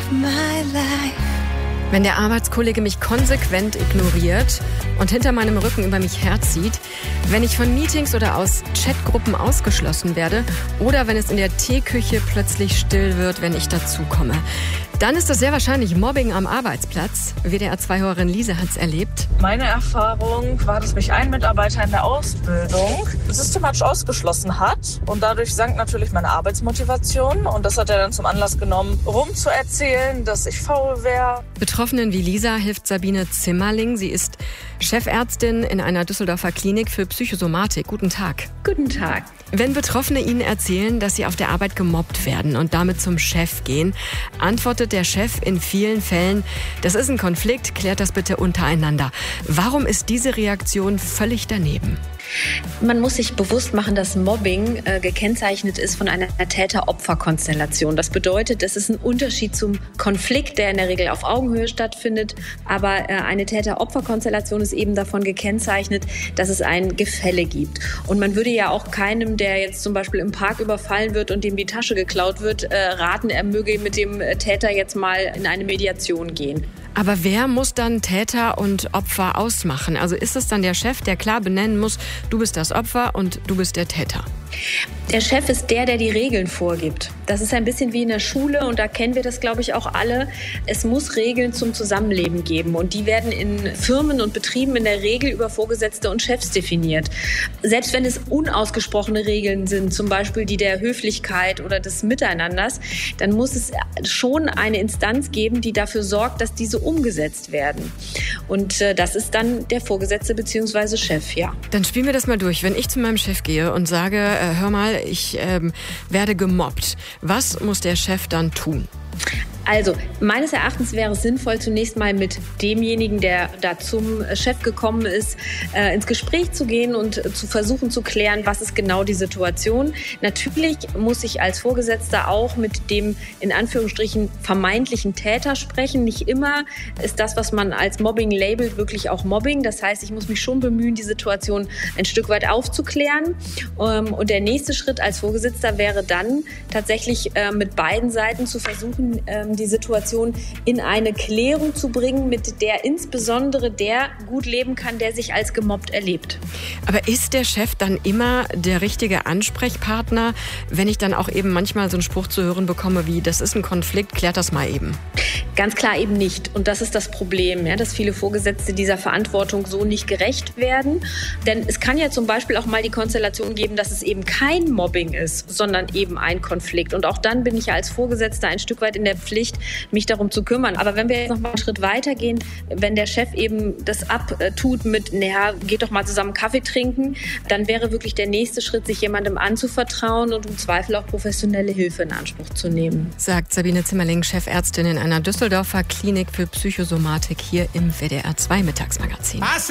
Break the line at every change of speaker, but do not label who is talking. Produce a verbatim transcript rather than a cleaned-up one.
my life.
Wenn der Arbeitskollege mich konsequent ignoriert und hinter meinem Rücken über mich herzieht, wenn ich von Meetings oder aus Chatgruppen ausgeschlossen werde oder wenn es in der Teeküche plötzlich still wird, wenn ich dazukomme, dann ist das sehr wahrscheinlich Mobbing am Arbeitsplatz. W D R zwei-Hörerin Lise hat's erlebt.
Meine Erfahrung war, dass mich ein Mitarbeiter in der Ausbildung systematisch ausgeschlossen hat. Und dadurch sank natürlich meine Arbeitsmotivation. Und das hat er dann zum Anlass genommen, rumzuerzählen, dass ich faul wäre.
Betroffenen wie Lisa hilft Sabine Zimmerling. Sie ist Chefärztin in einer Düsseldorfer Klinik für Psychosomatik. Guten Tag.
Guten Tag.
Wenn Betroffene Ihnen erzählen, dass sie auf der Arbeit gemobbt werden und damit zum Chef gehen, antwortet der Chef in vielen Fällen, das ist ein Konflikt, klärt das bitte untereinander. Warum ist diese Reaktion völlig daneben?
Man muss sich bewusst machen, dass Mobbing äh, gekennzeichnet ist von einer Täter-Opfer-Konstellation. Das bedeutet, es ist ein Unterschied zum Konflikt, der in der Regel auf Augenhöhe stattfindet. Aber äh, eine Täter-Opfer-Konstellation ist eben davon gekennzeichnet, dass es ein Gefälle gibt. Und man würde ja auch keinem, der jetzt zum Beispiel im Park überfallen wird und dem die Tasche geklaut wird, äh, raten, er möge mit dem Täter jetzt mal in eine Mediation gehen.
Aber wer muss dann Täter und Opfer ausmachen? Also ist es dann der Chef, der klar benennen muss, du bist das Opfer und du bist der Täter?
Der Chef ist der, der die Regeln vorgibt. Das ist ein bisschen wie in der Schule und da kennen wir das, glaube ich, auch alle. Es muss Regeln zum Zusammenleben geben und die werden in Firmen und Betrieben in der Regel über Vorgesetzte und Chefs definiert. Selbst wenn es unausgesprochene Regeln sind, zum Beispiel die der Höflichkeit oder des Miteinanders, dann muss es schon eine Instanz geben, die dafür sorgt, dass diese umgesetzt werden. Und äh, das ist dann der Vorgesetzte bzw. Chef, ja.
Dann spielen wir das mal durch. Wenn ich zu meinem Chef gehe und sage, äh, hör mal, ich ähm, werde gemobbt, was muss der Chef dann tun?
Also, meines Erachtens wäre es sinnvoll, zunächst mal mit demjenigen, der da zum Chef gekommen ist, äh, ins Gespräch zu gehen und äh, zu versuchen zu klären, was ist genau die Situation. Natürlich muss ich als Vorgesetzter auch mit dem in Anführungsstrichen vermeintlichen Täter sprechen. Nicht immer ist das, was man als Mobbing labelt, wirklich auch Mobbing. Das heißt, ich muss mich schon bemühen, die Situation ein Stück weit aufzuklären. Ähm, und der nächste Schritt als Vorgesetzter wäre dann tatsächlich äh, mit beiden Seiten zu versuchen, ähm, die Situation in eine Klärung zu bringen, mit der insbesondere der gut leben kann, der sich als gemobbt erlebt.
Aber ist der Chef dann immer der richtige Ansprechpartner, wenn ich dann auch eben manchmal so einen Spruch zu hören bekomme wie, das ist ein Konflikt, klärt das mal eben?
Ganz klar eben nicht. Und das ist das Problem, ja, dass viele Vorgesetzte dieser Verantwortung so nicht gerecht werden. Denn es kann ja zum Beispiel auch mal die Konstellation geben, dass es eben kein Mobbing ist, sondern eben ein Konflikt. Und auch dann bin ich ja als Vorgesetzter ein Stück weit in der Pflicht, mich darum zu kümmern. Aber wenn wir jetzt noch mal einen Schritt weiter gehen, wenn der Chef eben das abtut mit, naja, geht doch mal zusammen Kaffee trinken, dann wäre wirklich der nächste Schritt, sich jemandem anzuvertrauen und im Zweifel auch professionelle Hilfe in Anspruch zu nehmen.
Sagt Sabine Zimmerling, Chefärztin in einer Düsseldorfer Klinik für Psychosomatik hier im W D R zwei Mittagsmagazin.